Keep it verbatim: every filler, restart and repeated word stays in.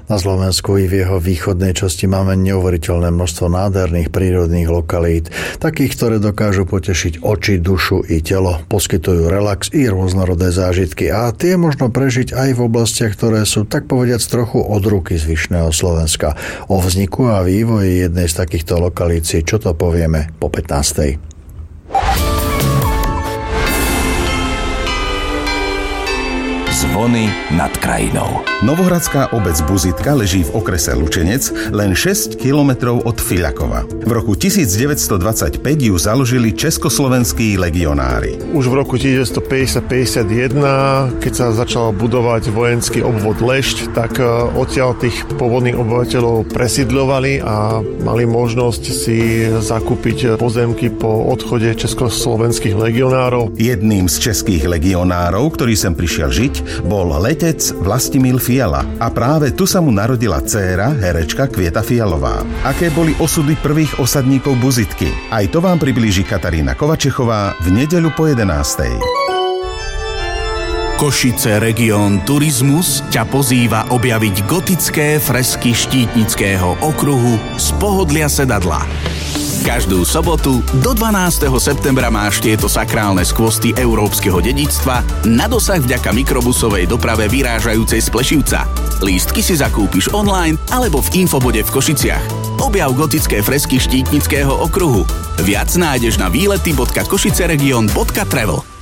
Na Slovensku i v jeho východnej časti máme neuveriteľné množstvo nádherných prírodných lokalít, takých, ktoré dokážu potešiť oči, dušu i telo, poskytujú relax i rôznorodé zážitky a tie možno prežiť aj v oblastiach, ktoré sú tak povediac trochu od ruky zvyšného Slovenska. O vzniku a vývoji jednej z takýchto lokalít si čo to povieme po pätnástej. Zvony nad krajinou. Novohradská obec Buzitka leží v okrese Lučenec len šesť kilometrov od Fiľakova. V roku devätnásťstodvadsaťpäť ju založili československí legionári. Už v roku devätnásťstopäťdesiat päťdesiatjeden, keď sa začal budovať vojenský obvod Lešť, tak odtiaľ tých pôvodných obyvateľov presídľovali a mali možnosť si zakúpiť pozemky po odchode československých legionárov. Jedným z českých legionárov, ktorý sem prišiel žiť, bol letec Vlastimil Fiala a práve tu sa mu narodila dcéra, herečka Kvieta Fialová. Aké boli osudy prvých osadníkov Buzitky? Aj to vám priblíži Katarína Kovačechová v nedeľu po jedenástej. Košice Region Turizmus ťa pozýva objaviť gotické fresky Štítnického okruhu z pohodlia sedadla. Každú sobotu do dvanásteho septembra máš tieto sakrálne skvosty európskeho dedičstva na dosah vďaka mikrobusovej doprave vyrážajúcej z Plešivca. Lístky si zakúpiš online alebo v infobode v Košiciach. Objav gotické fresky Štítnického okruhu. Viac nájdeš na výlety bodka košiceregion bodka travel.